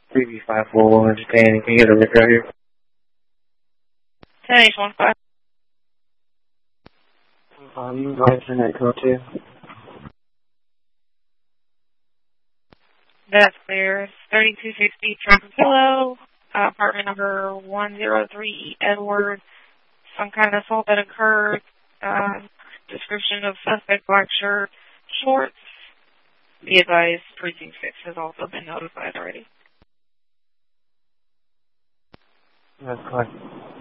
3B541, Japan. Can you get a record right here? 10H15. You go ahead and send that code too. That's clear. 3260 Trump Kilo, apartment number 103 Edward. Some kind of assault that occurred. Description of suspect, black shirt, shorts. Be advised, Precinct 6 has also been notified already. That's correct.